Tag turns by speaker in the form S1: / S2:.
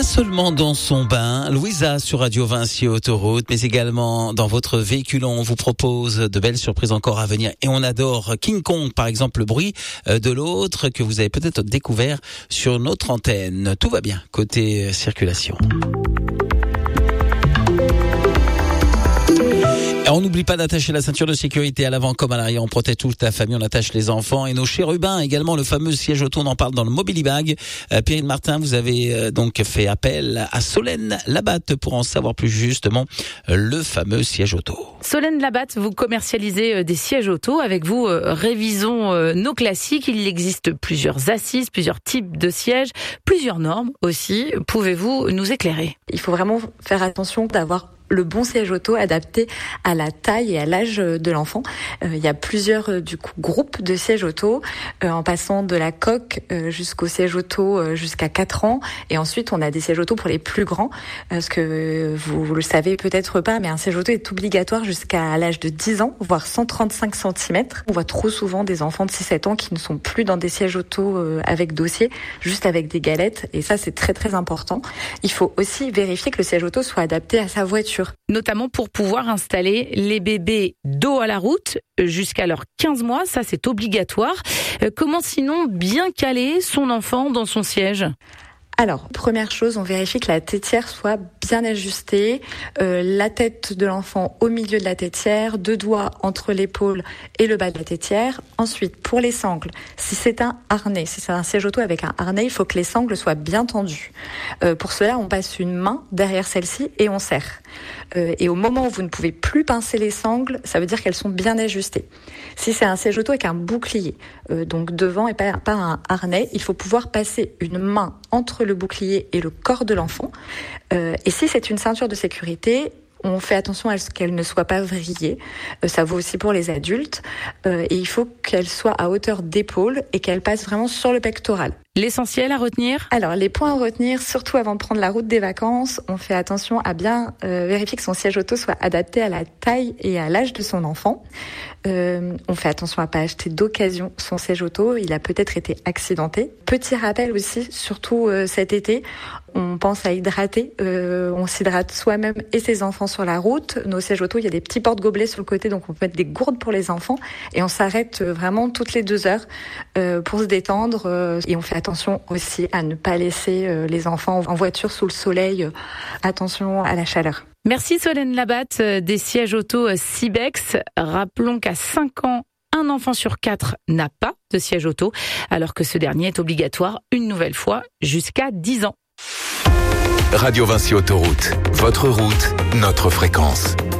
S1: Seulement dans son bain, Louisa sur Radio Vinci Autoroute, mais également dans votre véhicule. On vous propose de belles surprises encore à venir et on adore King Kong, par exemple, le bruit de l'autre que vous avez peut-être découvert sur notre antenne. Tout va bien côté circulation. On n'oublie pas d'attacher la ceinture de sécurité à l'avant comme à l'arrière. On protège toute la famille, on attache les enfants et nos chérubins. Également le fameux siège auto, on en parle dans le Mobilibag. Pierre Martin, vous avez donc fait appel à Solène Labatte pour en savoir plus justement le fameux siège auto.
S2: Solène Labatte, vous commercialisez des sièges auto. Avec vous, révisons nos classiques. Il existe plusieurs assises, plusieurs types de sièges, plusieurs normes aussi. Pouvez-vous nous éclairer ?
S3: Il faut vraiment faire attention d'avoir le bon siège auto adapté à la taille et à l'âge de l'enfant. Il y a plusieurs groupes de sièges auto, en passant de la coque jusqu'au siège auto jusqu'à 4 ans. Et ensuite, on a des sièges auto pour les plus grands, parce que vous le savez peut-être pas, mais un siège auto est obligatoire jusqu'à l'âge de 10 ans, voire 135 cm. On voit trop souvent des enfants de 6-7 ans qui ne sont plus dans des sièges auto avec dossier, juste avec des galettes. Et ça, c'est très très important. Il faut aussi vérifier que le siège auto soit adapté à sa voiture.
S2: Notamment pour pouvoir installer les bébés dos à la route jusqu'à leurs 15 mois, ça c'est obligatoire. Comment sinon bien caler son enfant dans son siège ?
S3: Alors, première chose, on vérifie que la tétière soit bien ajustée, la tête de l'enfant au milieu de la tétière, 2 doigts entre l'épaule et le bas de la tétière. Ensuite, pour les sangles, si c'est un harnais, si c'est un siège auto avec un harnais, il faut que les sangles soient bien tendues. Pour cela, on passe une main derrière celle-ci et on serre. Et au moment où vous ne pouvez plus pincer les sangles, ça veut dire qu'elles sont bien ajustées. Si c'est un siège auto avec un bouclier, donc devant et pas un harnais, il faut pouvoir passer une main entre le bouclier et le corps de l'enfant. Et si c'est une ceinture de sécurité, on fait attention à ce qu'elle ne soit pas vrillée. Ça vaut aussi pour les adultes. Et il faut qu'elle soit à hauteur d'épaule et qu'elle passe vraiment sur le pectoral.
S2: L'essentiel à retenir ?
S3: Alors, les points à retenir, surtout avant de prendre la route des vacances, on fait attention à bien vérifier que son siège auto soit adapté à la taille et à l'âge de son enfant. On fait attention à pas acheter d'occasion son siège auto, il a peut-être été accidenté. Petit rappel aussi, surtout cet été, on pense à hydrater. On s'hydrate soi-même et ses enfants sur la route. Nos sièges auto, il y a des petits porte-gobelets sur le côté, donc on peut mettre des gourdes pour les enfants. Et on s'arrête vraiment toutes les 2 heures pour se détendre. Et on fait attention aussi à ne pas laisser les enfants en voiture sous le soleil. Attention à la chaleur.
S2: Merci Solène Labatte des sièges auto Cibex. Rappelons qu'à 5 ans, un enfant sur 4 n'a pas de siège auto, alors que ce dernier est obligatoire une nouvelle fois jusqu'à 10 ans.
S4: Radio Vinci Autoroute, votre route, notre fréquence.